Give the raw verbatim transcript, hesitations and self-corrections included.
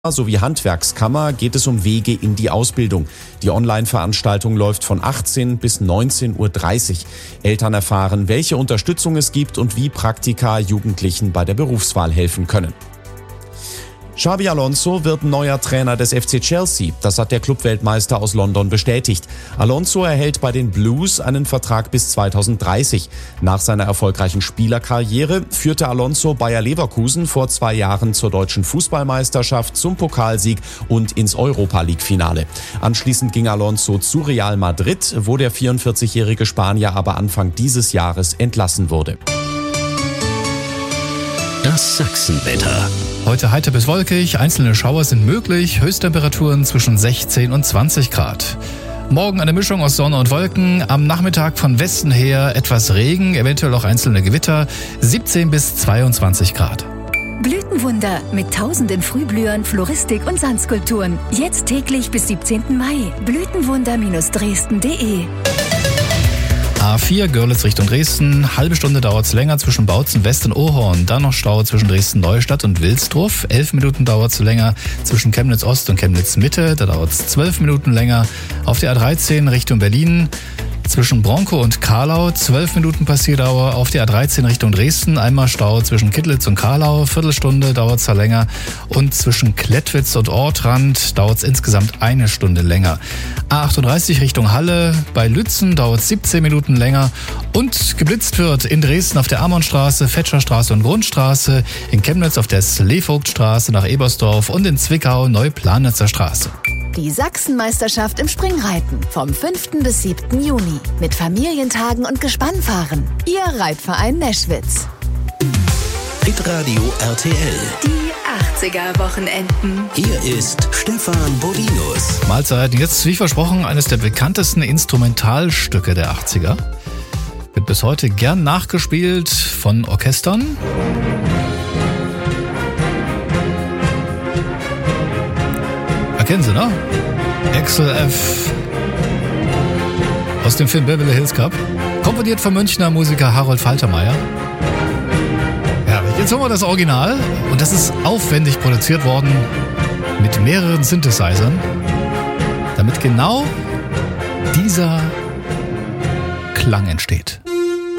sowie Handwerkskammer geht es um Wege in die Ausbildung. Die Online-Veranstaltung läuft von achtzehn bis neunzehn Uhr dreißig. Eltern erfahren, welche Unterstützung es gibt und wie Praktika Jugendlichen bei der Berufswahl helfen können. Xabi Alonso wird neuer Trainer des F C Chelsea. Das hat der Clubweltmeister aus London bestätigt. Alonso erhält bei den Blues einen Vertrag bis zweitausenddreißig. Nach seiner erfolgreichen Spielerkarriere führte Alonso Bayer Leverkusen vor zwei Jahren zur deutschen Fußballmeisterschaft, zum Pokalsieg und ins Europa-League-Finale. Anschließend ging Alonso zu Real Madrid, wo der vierundvierzigjährige Spanier aber Anfang dieses Jahres entlassen wurde. Das Sachsenwetter. Heute heiter bis wolkig, einzelne Schauer sind möglich, Höchsttemperaturen zwischen sechzehn und zwanzig Grad. Morgen eine Mischung aus Sonne und Wolken, am Nachmittag von Westen her etwas Regen, eventuell auch einzelne Gewitter, siebzehn bis zweiundzwanzig Grad. Blütenwunder mit tausenden Frühblühern, Floristik und Sandskulpturen. Jetzt täglich bis siebzehnten Mai. Blütenwunder Dresden punkt de. A vier Görlitz Richtung Dresden, halbe Stunde dauert es länger zwischen Bautzen West und Ohorn, dann noch Stau zwischen Dresden-Neustadt und Wilsdruff, elf Minuten dauert es länger zwischen Chemnitz Ost und Chemnitz Mitte, da dauert es zwölf Minuten länger. Auf der A dreizehn Richtung Berlin, zwischen Bronkow und Karlau, zwölf Minuten Passierdauer. Auf der A dreizehn Richtung Dresden, einmal Stau zwischen Kittlitz und Karlau, Viertelstunde dauert es da länger. Und zwischen Klettwitz und Ortrand dauert es insgesamt eine Stunde länger. A achtunddreißig Richtung Halle, bei Lützen dauert es siebzehn Minuten länger. Und geblitzt wird in Dresden auf der Ammonstraße, Fetscherstraße und Grundstraße, in Chemnitz auf der Sleevogtstraße nach Ebersdorf und in Zwickau Neuplanitzer Straße. Die Sachsenmeisterschaft im Springreiten vom fünften bis siebten Juni mit Familientagen und Gespannfahren. Ihr Reitverein Neschwitz. Hitradio R T L. Die achtziger-Wochenenden. Hier ist Stefan Bodinus. Mahlzeit. Jetzt, wie versprochen, eines der bekanntesten Instrumentalstücke der achtziger. Wird bis heute gern nachgespielt von Orchestern. Kennen Sie, ne? Axel F. aus dem Film Beverly Hills Cop. Komponiert vom Münchner Musiker Harold Faltermeier. Ja, jetzt haben wir das Original und das ist aufwendig produziert worden mit mehreren Synthesizern, damit genau dieser Klang entsteht.